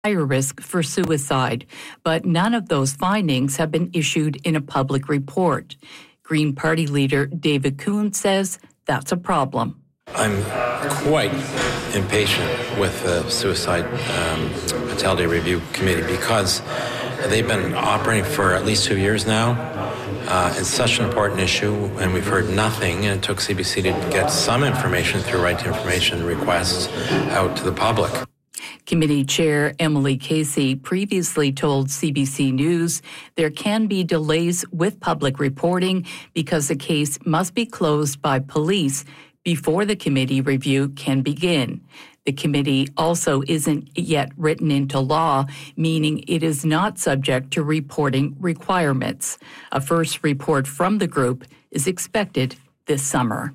higher risk for suicide, but none of those findings have been issued in a public report. Green Party leader David Coon says that's a problem. I'm quite impatient with the Suicide Fatality Review Committee because they've been operating for at least 2 years now. It's such an important issue, and we've heard nothing, and it took CBC to get some information through right to information requests out to the public. Committee Chair Emily Casey previously told CBC News there can be delays with public reporting because the case must be closed by police before the committee review can begin. The committee also isn't yet written into law, meaning it is not subject to reporting requirements. A first report from the group is expected this summer.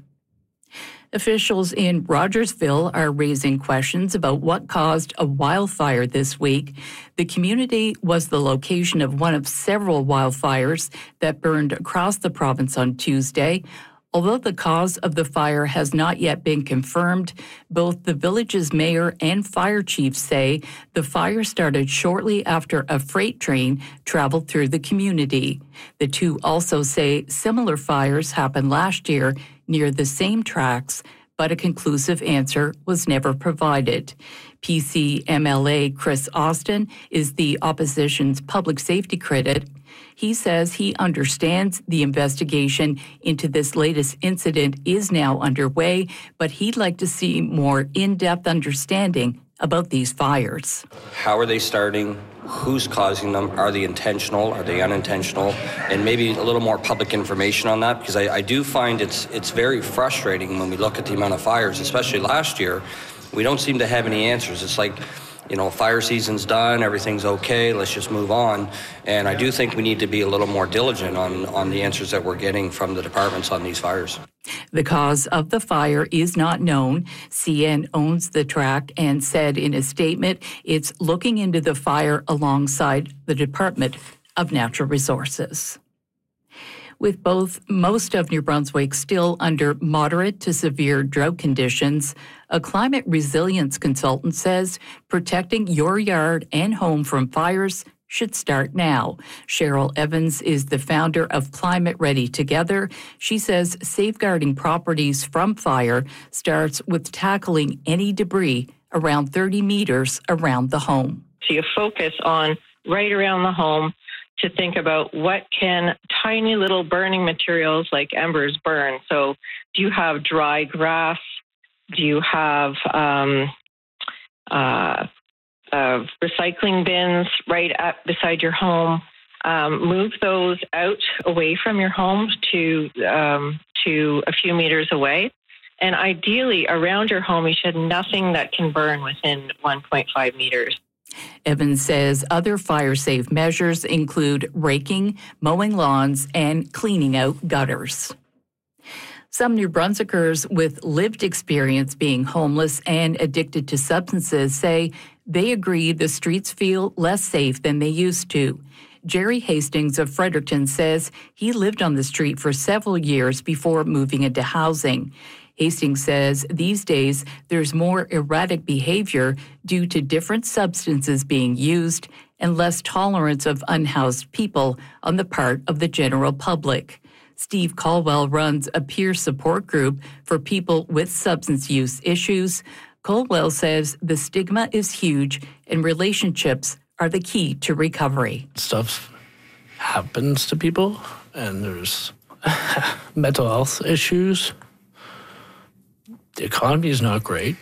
Officials in Rogersville are raising questions about what caused a wildfire this week. The community was the location of one of several wildfires that burned across the province on Tuesday. Although the cause of the fire has not yet been confirmed, both the village's mayor and fire chief say the fire started shortly after a freight train traveled through the community. The two also say similar fires happened last year near the same tracks, but a conclusive answer was never provided. PC MLA Chris Austin is the opposition's public safety critic. He says he understands the investigation into this latest incident is now underway, but he'd like to see more in-depth understanding about these fires. How are they starting? Who's causing them? Are they intentional? Are they unintentional? And maybe a little more public information on that, because I do find it's very frustrating when we look at the amount of fires, especially last year. We don't seem to have any answers. It's like, fire season's done, everything's okay, let's just move on. And I do think we need to be a little more diligent on the answers that we're getting from the departments on these fires. The cause of the fire is not known. CN owns the tract and said in a statement it's looking into the fire alongside the Department of Natural Resources. With most of New Brunswick still under moderate to severe drought conditions, a climate resilience consultant says protecting your yard and home from fires should start now. Cheryl Evans is the founder of Climate Ready Together. She says safeguarding properties from fire starts with tackling any debris around 30 meters around the home. So you focus on right around the home to think about what can tiny little burning materials like embers burn. So do you have dry grass? Do you have recycling bins right beside your home? Move those out away from your home to a few meters away. And ideally, around your home, you should have nothing that can burn within 1.5 meters. Evans says other fire-safe measures include raking, mowing lawns, and cleaning out gutters. Some New Brunswickers with lived experience being homeless and addicted to substances say they agree the streets feel less safe than they used to. Jerry Hastings of Fredericton says he lived on the street for several years before moving into housing. Hastings says these days there's more erratic behavior due to different substances being used and less tolerance of unhoused people on the part of the general public. Steve Colwell runs a peer support group for people with substance use issues. Colwell says the stigma is huge and relationships are the key to recovery. Stuff happens to people and there's mental health issues. The economy is not great.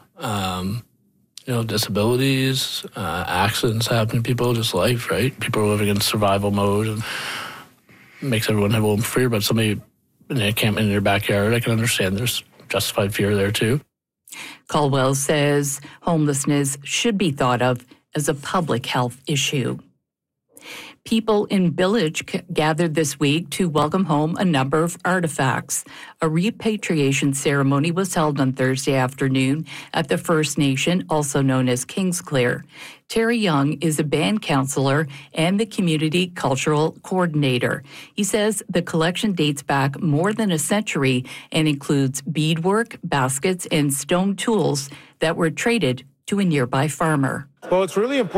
Disabilities, accidents happen to people, just life, right? People are living in survival mode and makes everyone have a little fear, but somebody in a camp in their backyard, I can understand there's justified fear there too. Colwell says homelessness should be thought of as a public health issue. People in Village gathered this week to welcome home a number of artifacts. A repatriation ceremony was held on Thursday afternoon at the First Nation, also known as Kingsclear. Terry Young is a band counselor and the community cultural coordinator. He says the collection dates back more than a century and includes beadwork, baskets, and stone tools that were traded to a nearby farmer. Well, it's really important.